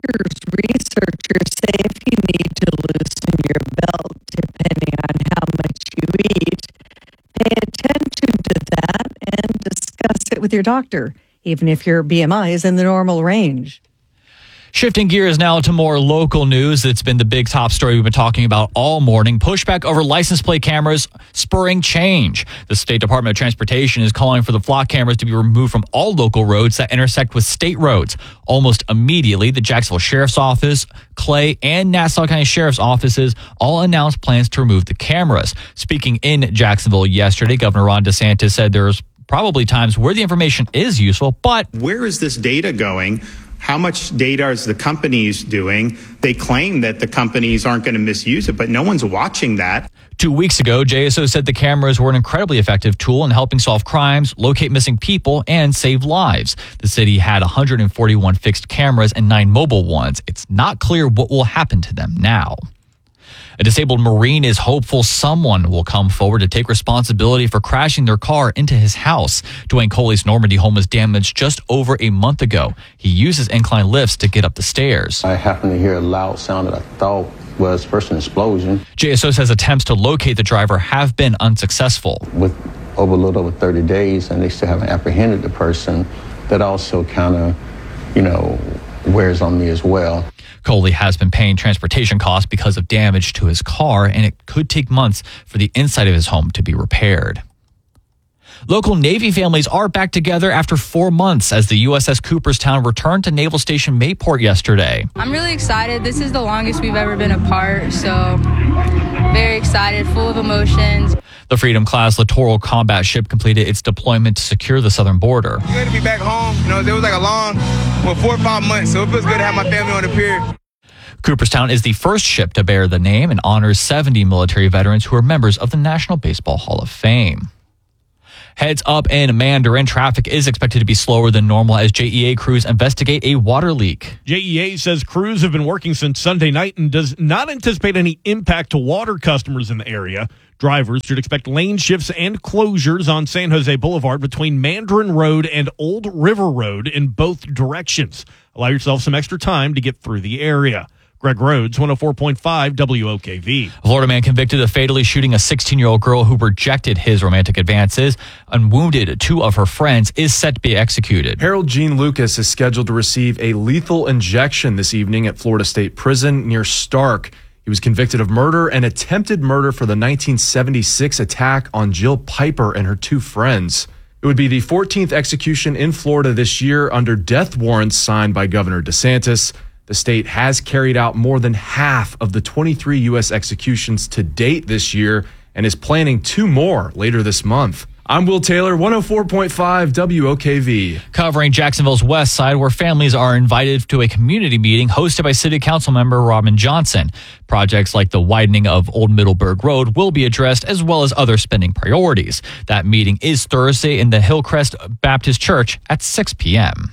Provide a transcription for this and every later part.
Researchers say if you need to loosen your belt depending on how much you eat, pay attention to that and discuss it with your doctor, even if your BMI is in the normal range. Shifting gears now to more local news. It's been the big top story we've been talking about all morning. Pushback over license plate cameras spurring change. The State Department of Transportation is calling for the flock cameras to be removed from all local roads that intersect with state roads. Almost immediately, the Jacksonville Sheriff's Office, Clay, and Nassau County Sheriff's offices all announced plans to remove the cameras. Speaking in Jacksonville yesterday, Governor Ron DeSantis said there's probably times where the information is useful, but where is this data going? How much data is the companies doing? They claim that the companies aren't going to misuse it, but no one's watching that. 2 weeks ago, JSO said the cameras were an incredibly effective tool in helping solve crimes, locate missing people, and save lives. The city had 141 fixed cameras and 9 mobile ones. It's not clear what will happen to them now. A disabled Marine is hopeful someone will come forward to take responsibility for crashing their car into his house. Dwayne Coley's Normandy home was damaged just over a month ago. He uses incline lifts to get up the stairs. I happened to hear a loud sound that I thought was first an explosion. JSO says attempts to locate the driver have been unsuccessful. With a little over 30 days, and they still haven't apprehended the person, that also kind of, wears on me as well. Coley has been paying transportation costs because of damage to his car, and it could take months for the inside of his home to be repaired. Local Navy families are back together after 4 months as the USS Cooperstown returned to Naval Station Mayport yesterday. I'm really excited. This is the longest we've ever been apart, so very excited, full of emotions. The Freedom-class littoral combat ship completed its deployment to secure the southern border. It's good to be back home. It was like a long, 4 or 5 months, so it feels good to have my family on the pier. Cooperstown is the first ship to bear the name and honors 70 military veterans who are members of the National Baseball Hall of Fame. Heads up in Mandarin, traffic is expected to be slower than normal as JEA crews investigate a water leak. JEA says crews have been working since Sunday night and does not anticipate any impact to water customers in the area. Drivers should expect lane shifts and closures on San Jose Boulevard between Mandarin Road and Old River Road in both directions. Allow yourself some extra time to get through the area. Greg Rhodes, 104.5 WOKV. A Florida man convicted of fatally shooting a 16-year-old girl who rejected his romantic advances and wounded 2 of her friends is set to be executed. Harold Gene Lucas is scheduled to receive a lethal injection this evening at Florida State Prison near Stark. He was convicted of murder and attempted murder for the 1976 attack on Jill Piper and her 2 friends. It would be the 14th execution in Florida this year under death warrants signed by Governor DeSantis. The state has carried out more than half of the 23 U.S. executions to date this year and is planning 2 more later this month. I'm Will Taylor, 104.5 WOKV. Covering Jacksonville's west side, where families are invited to a community meeting hosted by City Council member Robin Johnson. Projects like the widening of Old Middleburg Road will be addressed, as well as other spending priorities. That meeting is Thursday in the Hillcrest Baptist Church at 6 p.m.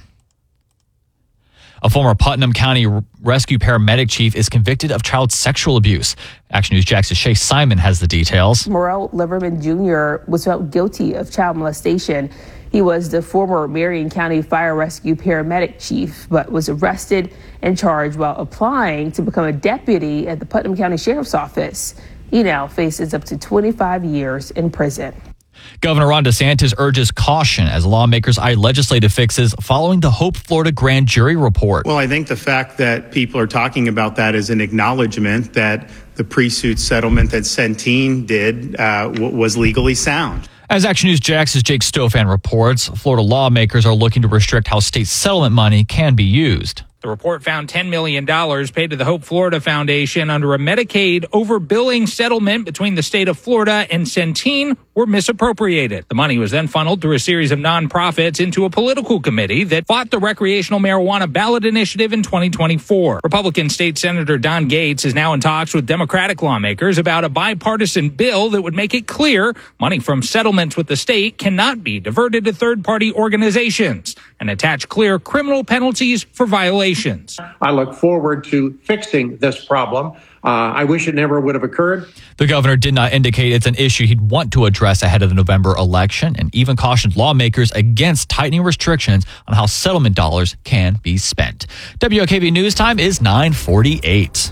A former Putnam County Rescue paramedic chief is convicted of child sexual abuse. Action News Jax's Shay Simon has the details. Morrell Liverman Jr. was found guilty of child molestation. He was the former Marion County Fire Rescue paramedic chief, but was arrested and charged while applying to become a deputy at the Putnam County Sheriff's Office. He now faces up to 25 years in prison. Governor Ron DeSantis urges caution as lawmakers eye legislative fixes following the Hope Florida grand jury report. Well, I think the fact that people are talking about that is an acknowledgement that the pre-suit settlement that Centene did was legally sound. As Action News Jax's Jake Stofan reports, Florida lawmakers are looking to restrict how state settlement money can be used. The report found $10 million paid to the Hope Florida Foundation under a Medicaid overbilling settlement between the state of Florida and Centene were misappropriated. The money was then funneled through a series of nonprofits into a political committee that fought the recreational marijuana ballot initiative in 2024. Republican State Senator Don Gates is now in talks with Democratic lawmakers about a bipartisan bill that would make it clear money from settlements with the state cannot be diverted to third-party organizations. and attach clear criminal penalties for violations. I look forward to fixing this problem. I wish it never would have occurred. The governor did not indicate it's an issue he'd want to address ahead of the November election, and even cautioned lawmakers against tightening restrictions on how settlement dollars can be spent. WOKV News Time is 9:48.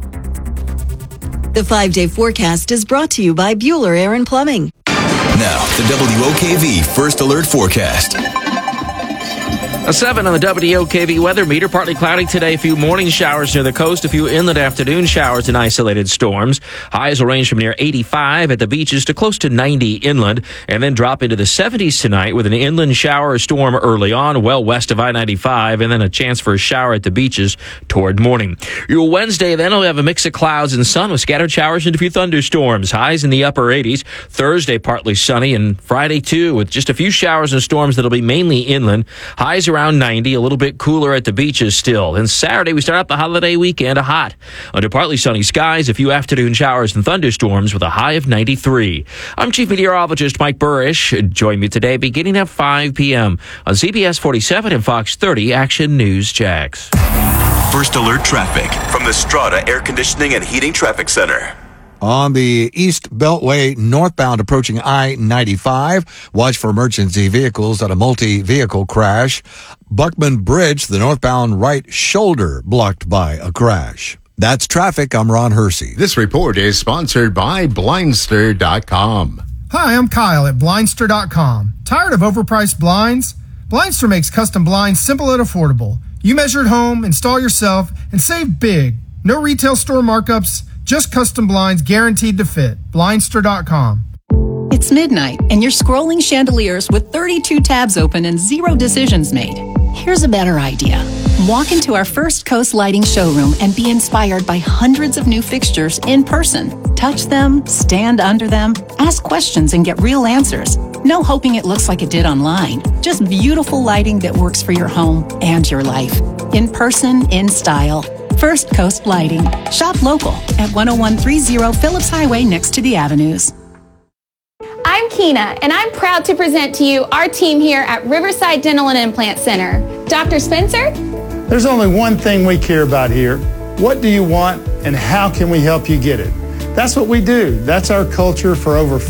The 5-day forecast is brought to you by Bueller Air & Plumbing. Now, the WOKV First Alert Forecast. A 7 on the WOKV weather meter. Partly cloudy today. A few morning showers near the coast. A few inland afternoon showers and isolated storms. Highs will range from near 85 at the beaches to close to 90 inland, and then drop into the 70s tonight with an inland shower or storm early on, well west of I-95, and then a chance for a shower at the beaches toward morning. Your Wednesday then will have a mix of clouds and sun with scattered showers and a few thunderstorms. Highs in the upper 80s. Thursday partly sunny, and Friday too with just a few showers and storms that'll be mainly inland. Highs around 90, a little bit cooler at the beaches still. And Saturday, we start out the holiday weekend hot. Under partly sunny skies, a few afternoon showers and thunderstorms with a high of 93. I'm Chief Meteorologist Mike Burrish. Join me today beginning at 5 p.m. on CBS 47 and Fox 30 Action News Jax. First Alert Traffic from the Strata Air Conditioning and Heating Traffic Center. On the East Beltway northbound approaching I-95, watch for emergency vehicles at a multi-vehicle crash. Buckman Bridge, the northbound right shoulder blocked by a crash. That's traffic. I'm Ron Hersey. This report is sponsored by Blindster.com. Hi, I'm Kyle at Blindster.com. Tired of overpriced blinds? Blindster makes custom blinds simple and affordable. You measure at home, install yourself, and save big. No retail store markups, just custom blinds guaranteed to fit. Blindster.com. It's midnight, and you're scrolling chandeliers with 32 tabs open and 0 decisions made. Here's a better idea. Walk into our First Coast Lighting showroom and be inspired by hundreds of new fixtures in person. Touch them, stand under them, ask questions, and get real answers. No hoping it looks like it did online. Just beautiful lighting that works for your home and your life. In person, in style. First Coast Lighting. Shop local at 10130 Phillips Highway next to the Avenues. I'm Keena, and I'm proud to present to you our team here at Riverside Dental and Implant Center. Dr. Spencer? There's only one thing we care about here. What do you want, and how can we help you get it? That's what we do. That's our culture for over